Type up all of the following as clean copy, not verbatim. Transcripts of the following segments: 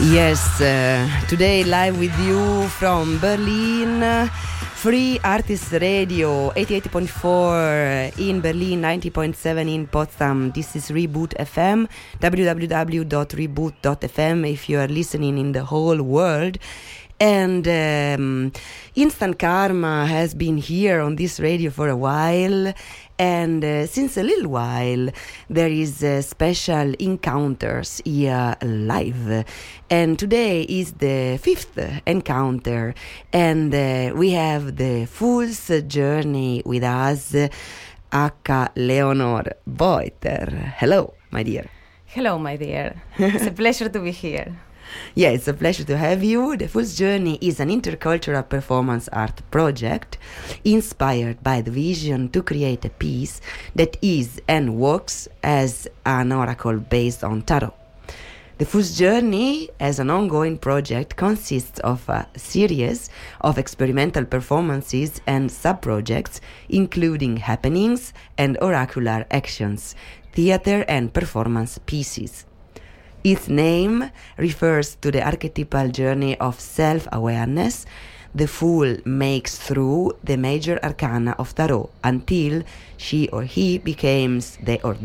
Yes, today live with you from Berlin, Free Artist Radio, 88.4 in Berlin, 90.7 in Potsdam. This is Reboot FM, www.reboot.fm if you are listening in the whole world. And Instant Karma has been here on this radio for a while. And since a little while, there is special encounters here live. And today is the fifth encounter. And we have the Fool's Journey with us, Aka Leonor Beuter. Hello, my dear. Hello, my dear. It's a pleasure to be here. Yeah, it's a pleasure to have you. The Fool's Journey is an intercultural performance art project inspired by the vision to create a piece that is and works as an oracle based on tarot. The Fool's Journey, as an ongoing project, consists of a series of experimental performances and sub-projects, including happenings and oracular actions, theater and performance pieces. Its name refers to the archetypal journey of self-awareness the Fool makes through the major arcana of Tarot until she or he becomes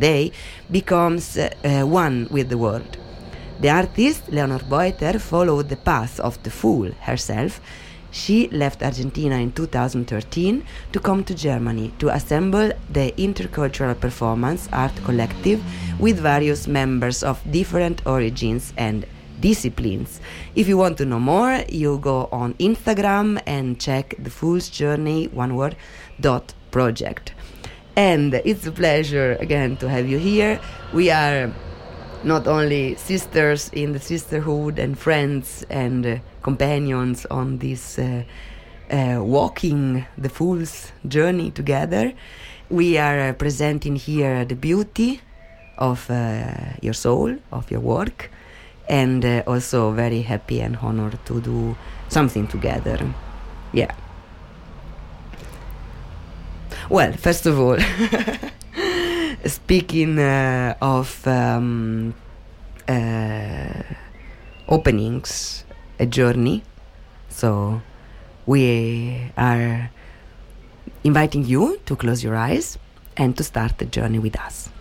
one with the world. The artist, Leonor Beuter, followed the path of the Fool herself. She left Argentina in 2013 to come to Germany to assemble the Intercultural Performance Art Collective with various members of different origins and disciplines. If you want to know more, you go on Instagram and check the Fool's Journey, _project. And it's a pleasure again to have you here. We are not only sisters in the sisterhood and friends and companions on this walking the Fool's Journey together. We are presenting here the beauty of your soul, of your work, and also very happy and honored to do something together. Yeah. Well, first of all, speaking of openings, a journey, so we are inviting you to close your eyes and to start the journey with us.